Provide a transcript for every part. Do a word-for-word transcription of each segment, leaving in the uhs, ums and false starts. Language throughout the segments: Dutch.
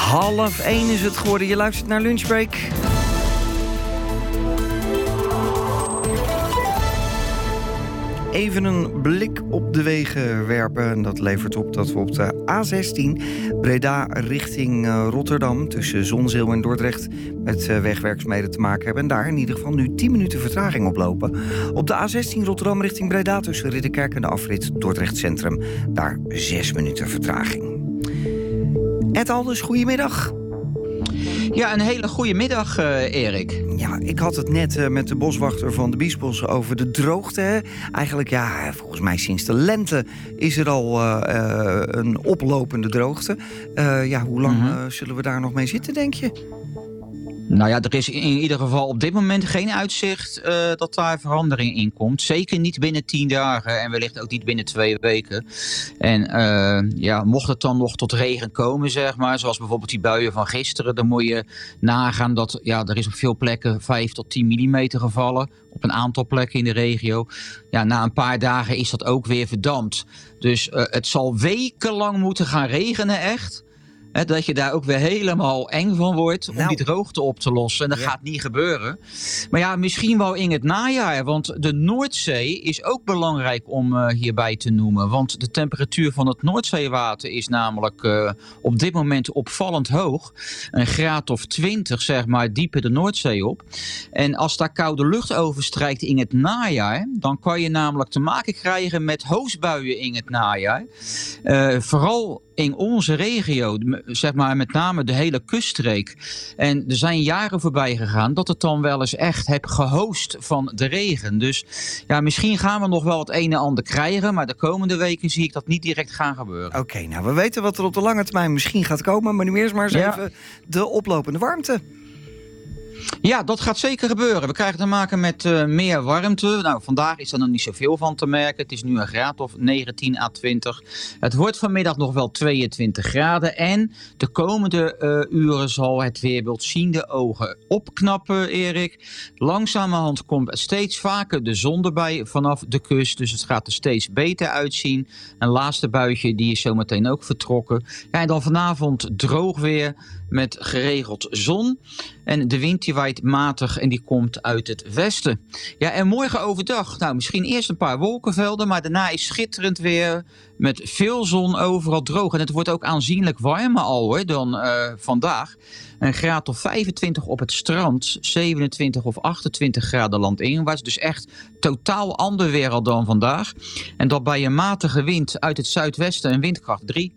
Half één is het geworden. Je luistert naar Lunchbreak. Even een blik op de wegen werpen. Dat levert op dat we op de A zestien Breda richting Rotterdam tussen Zonzeel en Dordrecht met wegwerkzaamheden te maken hebben. En daar in ieder geval nu tien minuten vertraging oplopen. Op de A zestien Rotterdam richting Breda tussen Ridderkerk en de afrit Dordrecht Centrum. Daar zes minuten vertraging. Ed Alders, goedemiddag. Ja, een hele goede middag, uh, Erik. Ja, ik had het net uh, met de boswachter van de Biesbos over de droogte. Hè? Eigenlijk, ja, volgens mij sinds de lente is er al uh, uh, een oplopende droogte. Uh, ja, hoe lang mm-hmm. uh, zullen we daar nog mee zitten, denk je? Nou ja, er is in ieder geval op dit moment geen uitzicht uh, dat daar verandering in komt. Zeker niet binnen tien dagen en wellicht ook niet binnen twee weken. En uh, ja, mocht het dan nog tot regen komen, zeg maar, zoals bijvoorbeeld die buien van gisteren, dan moet je nagaan dat, ja, er is op veel plekken vijf tot tien millimeter gevallen. Op een aantal plekken in de regio. Ja, na een paar dagen is dat ook weer verdampt. Dus uh, het zal wekenlang moeten gaan regenen, echt. He, dat je daar ook weer helemaal eng van wordt om nou. die droogte op te lossen. En dat ja. gaat niet gebeuren. Maar ja, misschien wel in het najaar. Want de Noordzee is ook belangrijk om uh, hierbij te noemen. Want de temperatuur van het Noordzeewater is namelijk uh, op dit moment opvallend hoog. Een graad of twintig, zeg maar, dieper de Noordzee op. En als daar koude lucht overstrijkt in het najaar, dan kan je namelijk te maken krijgen met hoosbuien in het najaar. Uh, vooral in onze regio, zeg maar met name de hele kuststreek. En er zijn jaren voorbij gegaan dat het dan wel eens echt heb gehoost van de regen. Dus ja, misschien gaan we nog wel het een en ander krijgen, maar de komende weken zie ik dat niet direct gaan gebeuren. Oké, okay, nou we weten wat er op de lange termijn misschien gaat komen, maar nu eerst maar eens ja. even de oplopende warmte. Ja, dat gaat zeker gebeuren. We krijgen te maken met uh, meer warmte. Nou, vandaag is er nog niet zoveel van te merken. Het is nu een graad of negentien à twintig. Het wordt vanmiddag nog wel tweeëntwintig graden. En de komende uh, uren zal het weerbeeld ziende ogen opknappen, Erik. Langzamerhand komt steeds vaker de zon erbij vanaf de kust. Dus het gaat er steeds beter uitzien. Een laatste buitje, die is zometeen ook vertrokken. Ja, en dan vanavond droog weer met geregeld zon. En de wind die waait matig en die komt uit het westen. Ja, en morgen overdag, nou misschien eerst een paar wolkenvelden, maar daarna is schitterend weer met veel zon overal droog. En het wordt ook aanzienlijk warmer al hoor, dan uh, vandaag. Een graad of vijfentwintig op het strand, zevenentwintig of achtentwintig graden landinwaarts. Dus echt totaal ander weer al dan vandaag. En dat bij een matige wind uit het zuidwesten een windkracht drie.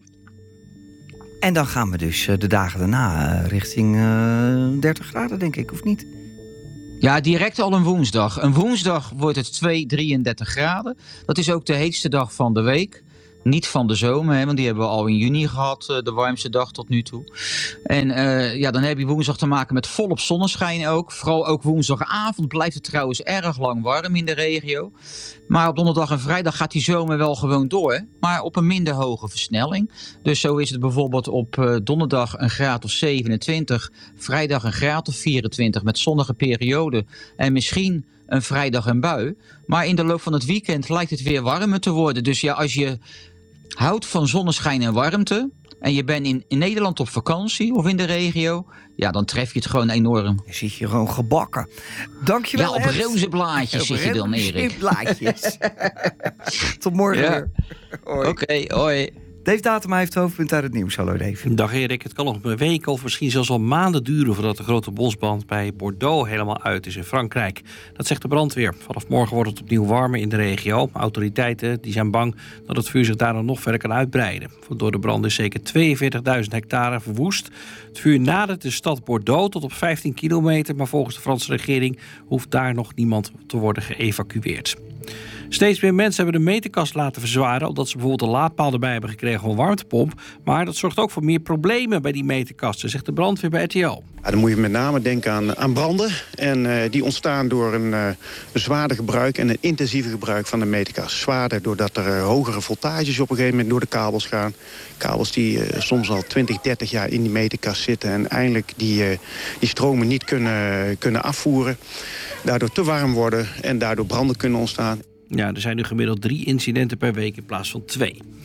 En dan gaan we dus de dagen daarna richting uh, dertig graden, denk ik, of niet? Ja, direct al een woensdag. Een woensdag wordt het twee, drieëndertig graden. Dat is ook de heetste dag van de week. Niet van de zomer, hè, want die hebben we al in juni gehad, de warmste dag tot nu toe. En uh, ja, dan heb je woensdag te maken met volop zonneschijn ook. Vooral ook woensdagavond blijft het trouwens erg lang warm in de regio. Maar op donderdag en vrijdag gaat die zomer wel gewoon door. Maar op een minder hoge versnelling. Dus zo is het bijvoorbeeld op uh, donderdag een graad of zevenentwintig. Vrijdag een graad of vierentwintig met zonnige perioden. En misschien een vrijdag een bui. Maar in de loop van het weekend lijkt het weer warmer te worden. Dus ja, als je houdt van zonneschijn en warmte en je bent in, in Nederland op vakantie of in de regio, ja, dan tref je het gewoon enorm. Je ziet je gewoon gebakken. Dankjewel. Ja, op rozenblaadjes zit je dan, Erik. Blaadjes. Tot morgen ja. weer. Oké, okay, hoi. Dave Datema heeft hoofdpunt uit het nieuws. Hallo Dave. Dag Erik, het kan nog een week of misschien zelfs al maanden duren voordat de grote bosbrand bij Bordeaux helemaal uit is in Frankrijk. Dat zegt de brandweer. Vanaf morgen wordt het opnieuw warmer in de regio. Autoriteiten die zijn bang dat het vuur zich daarna nog verder kan uitbreiden. Door de brand is zeker tweeënveertigduizend hectare verwoest. Het vuur nadert de stad Bordeaux tot op vijftien kilometer, maar volgens de Franse regering hoeft daar nog niemand te worden geëvacueerd. Steeds meer mensen hebben de meterkast laten verzwaren, omdat ze bijvoorbeeld een laadpaal erbij hebben gekregen voor een warmtepomp. Maar dat zorgt ook voor meer problemen bij die meterkasten, zegt de brandweer bij R T L. Ja, dan moet je met name denken aan, aan branden. En uh, die ontstaan door een, uh, een zwaarder gebruik en een intensiever gebruik van de meterkast. Zwaarder doordat er uh, hogere voltages op een gegeven moment door de kabels gaan. Kabels die uh, soms al twintig, dertig jaar in die meterkast zitten en eindelijk die, uh, die stromen niet kunnen, kunnen afvoeren. Daardoor te warm worden en daardoor branden kunnen ontstaan. Ja, er zijn nu gemiddeld drie incidenten per week in plaats van twee.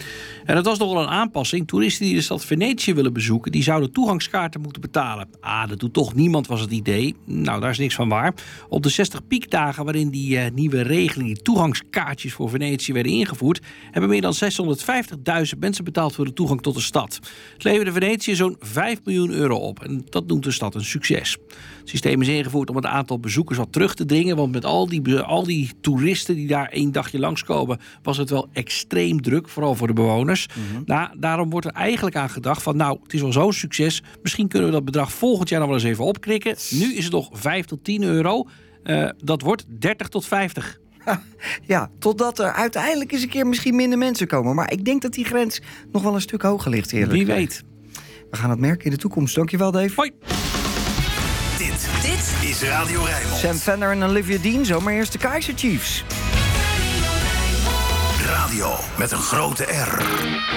En dat was nogal een aanpassing. Toeristen die de stad Venetië willen bezoeken, die zouden toegangskaarten moeten betalen. Ah, dat doet toch niemand, was het idee. Nou, daar is niks van waar. Op de zestig piekdagen waarin die uh, nieuwe regeling, die toegangskaartjes voor Venetië werden ingevoerd, hebben meer dan zeshonderdvijftigduizend mensen betaald voor de toegang tot de stad. Het leverde Venetië zo'n vijf miljoen euro op. En dat noemt de stad een succes. Het systeem is ingevoerd om het aantal bezoekers wat terug te dringen. Want met al die, al die toeristen die daar één dagje langskomen, was het wel extreem druk. Vooral voor de bewoners. Mm-hmm. Nou, daarom wordt er eigenlijk aan gedacht van, nou, het is wel zo'n succes. Misschien kunnen we dat bedrag volgend jaar nog wel eens even opkrikken. Nu is het nog vijf tot tien euro. Uh, dat wordt dertig tot vijftig. Ja, totdat er uiteindelijk eens een keer misschien minder mensen komen. Maar ik denk dat die grens nog wel een stuk hoger ligt, eerlijk. Wie weet. We gaan het merken in de toekomst. Dankjewel, Dave. Hoi. Dit, dit is Radio Rijnmond. Sam Fender en Olivia Dean, zomaar eerst de Kaiser Chiefs. Radio met een grote R.